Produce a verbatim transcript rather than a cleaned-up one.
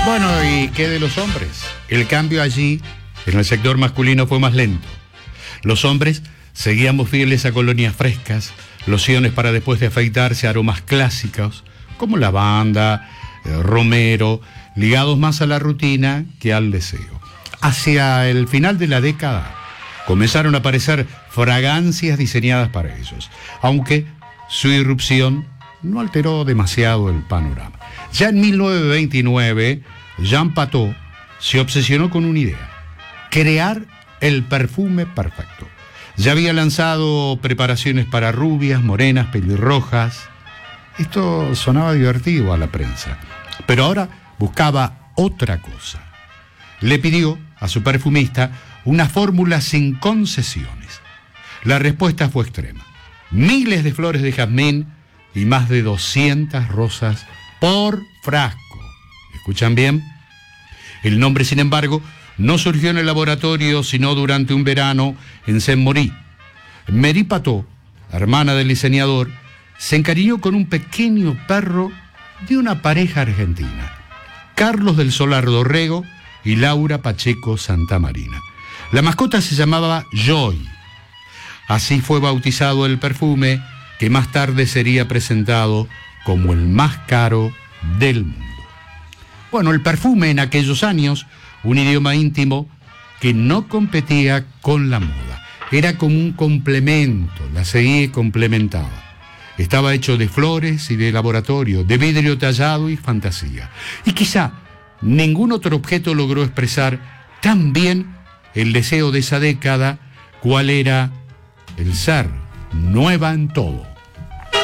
Bueno, ¿y qué de los hombres? El cambio allí, en el sector masculino, fue más lento. Los hombres seguíamos fieles a colonias frescas, lociones para después de afeitarse, aromas clásicos, como lavanda, eh, romero, ligados más a la rutina que al deseo. Hacia el final de la década, comenzaron a aparecer fragancias diseñadas para ellos, aunque su irrupción no alteró demasiado el panorama. Ya en mil novecientos veintinueve, Jean Patou se obsesionó con una idea: crear el perfume perfecto. Ya había lanzado preparaciones para rubias, morenas, pelirrojas. Esto sonaba divertido a la prensa, pero ahora buscaba otra cosa. Le pidió a su perfumista una fórmula sin concesiones. La respuesta fue extrema: miles de flores de jazmín y más de doscientas rosas por frasco. ¿Escuchan bien? El nombre, sin embargo, no surgió en el laboratorio, sino durante un verano en Saint-Maury. Mary Patou, hermana del diseñador, se encariñó con un pequeño perro de una pareja argentina, Carlos del Solar Dorrego y Laura Pacheco Santamarina. La mascota se llamaba Joy. Así fue bautizado el perfume, que más tarde sería presentado como el más caro del mundo. Bueno, el perfume en aquellos años, un idioma íntimo que no competía con la moda. Era como un complemento, la seguía y complementaba. Estaba hecho de flores y de laboratorio, de vidrio tallado y fantasía. Y quizá ningún otro objeto logró expresar tan bien el deseo de esa década, cuál era el ser nueva en todo.